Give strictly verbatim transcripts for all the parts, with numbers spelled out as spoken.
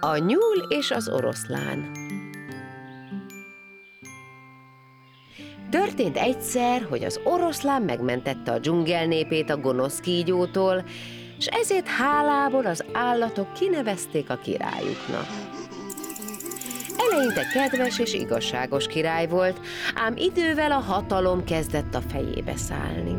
A nyúl és az oroszlán. Történt egyszer, hogy az oroszlán megmentette a dzsungel népét a gonosz kígyótól, s ezért hálából az állatok kinevezték a királyuknak. Eleinte kedves és igazságos király volt, ám idővel a hatalom kezdett a fejébe szállni.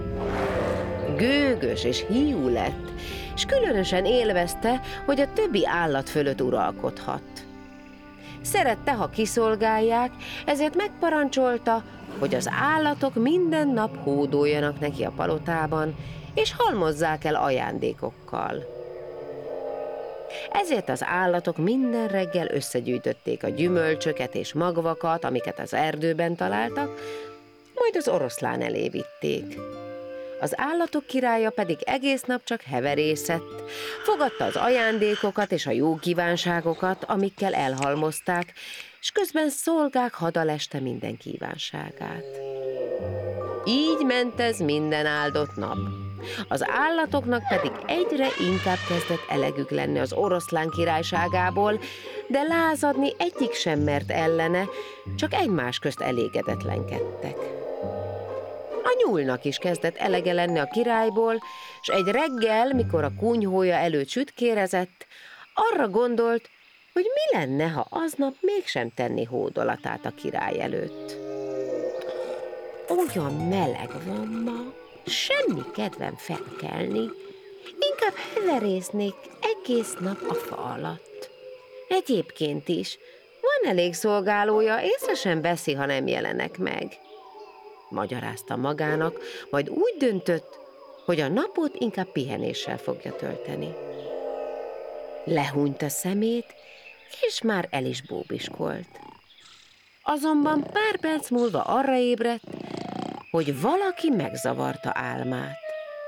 Gőgös és hiú lett, és különösen élvezte, hogy a többi állat fölött uralkodhat. Szerette, ha kiszolgálják, ezért megparancsolta, hogy az állatok minden nap hódoljanak neki a palotában, és halmozzák el ajándékokkal. Ezért az állatok minden reggel összegyűjtötték a gyümölcsöket és magvakat, amiket az erdőben találtak, majd az oroszlán elé vitték. Az állatok királya pedig egész nap csak heverészett, fogadta az ajándékokat és a jó kívánságokat, amikkel elhalmozták, és közben szolgák hadaleste minden kívánságát. Így ment ez minden áldott nap. Az állatoknak pedig egyre inkább kezdett elegük lenni az oroszlán királyságából, de lázadni egyik sem mert ellene, csak egymás közt elégedetlenkedtek. A nyúlnak is kezdett elege lenni a királyból, s egy reggel, mikor a kunyhója előtt sütkérezett, arra gondolt, hogy mi lenne, ha aznap mégsem tenni hódolatát a király előtt. Olyan meleg van ma, semmi kedvem felkelni, inkább heverésznék egész nap a fa alatt. Egyébként is, van elég szolgálója, észre sem veszi, ha nem jelenek meg. Magyarázta magának, majd úgy döntött, hogy a napot inkább pihenéssel fogja tölteni. Lehúnyt a szemét, és már el is bóbiskolt. Azonban pár perc múlva arra ébredt, hogy valaki megzavarta álmát.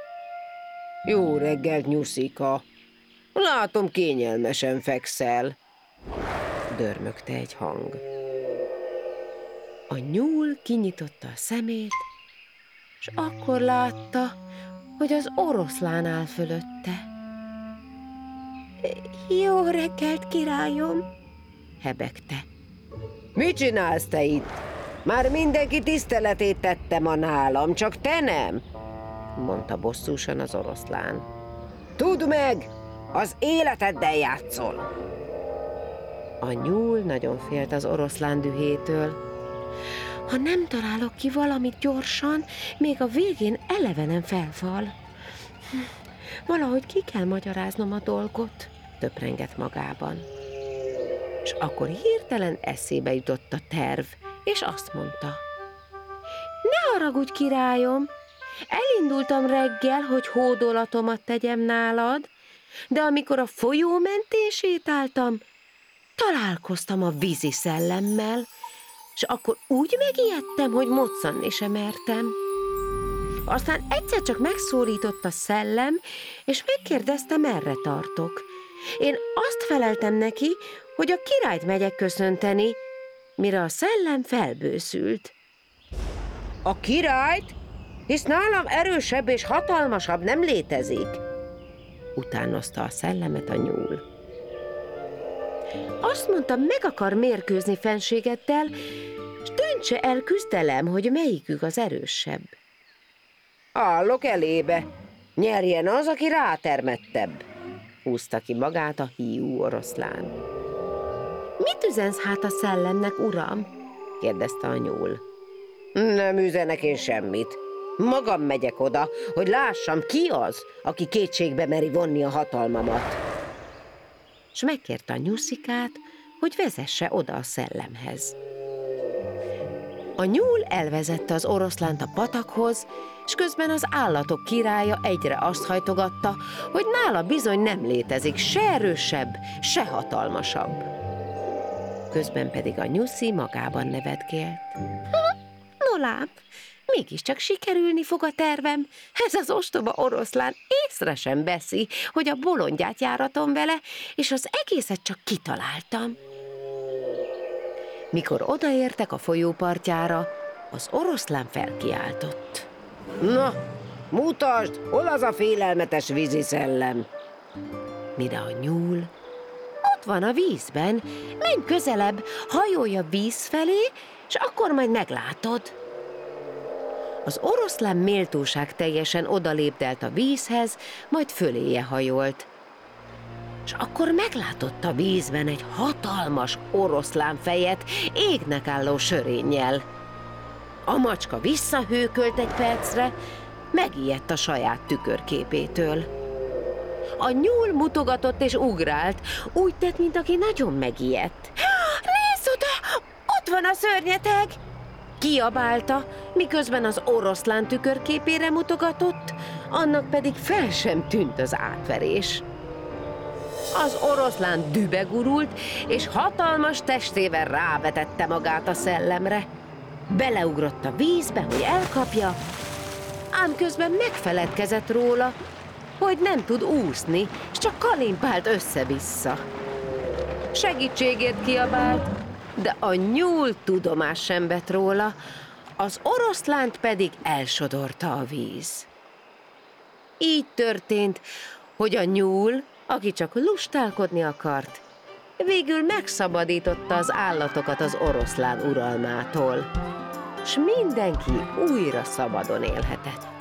Jó reggelt, Nyuszika! Látom, kényelmesen fekszel, dörmögte egy hang. A nyúl kinyitotta a szemét, és akkor látta, hogy az oroszlán áll fölötte. Jó reggelt, királyom! Hebegte. Mit csinálsz te itt? Már mindenki tiszteletét tette ma nálam, csak te nem, mondta bosszúsan az oroszlán. Tudd meg, az életeddel játszol! A nyúl nagyon félt az oroszlán dühétől. Ha nem találok ki valamit gyorsan, még a végén elevenen felfal. Valahogy ki kell magyaráznom a dolgot, töprengett magában. És akkor hirtelen eszébe jutott a terv, és azt mondta. Ne haragudj, királyom, elindultam reggel, hogy hódolatomat tegyem nálad, de amikor a folyó mentén sétáltam, találkoztam a vízi szellemmel, és akkor úgy megijedtem, hogy moccanni sem mertem. Aztán egyszer csak megszólított a szellem, és megkérdezte, merre tartok. Én azt feleltem neki, hogy a királyt megyek köszönteni, mire a szellem felbőszült. A királyt? Hisz nálam erősebb és hatalmasabb nem létezik, utánozta a szellemet a nyúl. Azt mondta, meg akar mérkőzni fenségeddel, s döntse el küzdelem, hogy melyikük az erősebb. Állok elébe, nyerjen az, aki rátermettebb, húzta ki magát a hiú oroszlán. Mit üzensz hát a szellemnek, uram? kérdezte a nyúl. Nem üzenek én semmit. Magam megyek oda, hogy lássam, ki az, aki kétségbe meri vonni a hatalmamat. S megkérte a Nyuszikát, hogy vezesse oda a szellemhez. A nyúl elvezette az oroszlánt a patakhoz, és közben az állatok királya egyre azt hajtogatta, hogy nála bizony nem létezik se erősebb, se hatalmasabb. Közben pedig a Nyuszi magában nevetgélt. No lám, mégiscsak sikerülni fog a tervem. Ez az ostoba oroszlán észre sem veszi, hogy a bolondját járatom vele, és az egészet csak kitaláltam. Mikor odaértek a folyópartjára, az oroszlán felkiáltott. Na, mutasd, hol az a félelmetes vízi szellem? Mire a nyúl. Ott van a vízben. Menj közelebb, hajolj a víz felé, és akkor majd meglátod. Az oroszlán méltóság teljesen odalépdelt a vízhez, majd föléje hajolt. És akkor meglátott a vízben egy hatalmas oroszlánfejet égnek álló sörénnyel. A macska visszahőkölt egy percre, megijedt a saját tükörképétől. A nyúl mutogatott és ugrált, úgy tett, mint aki nagyon megijedt. Nézz oda! Ott van a szörnyeteg! Kiabálta, miközben az oroszlán tükörképére mutogatott, annak pedig fel sem tűnt az átverés. Az oroszlán dühbe gurult, és hatalmas testével rávetette magát a szellemre. Beleugrott a vízbe, hogy elkapja, ám közben megfeledkezett róla, hogy nem tud úszni, s csak kalimpált össze-vissza. Segítségért kiabált, de a nyúl tudomás sem vett róla, az oroszlánt pedig elsodorta a víz. Így történt, hogy a nyúl, aki csak lustálkodni akart, végül megszabadította az állatokat az oroszlán uralmától, s mindenki újra szabadon élhetett.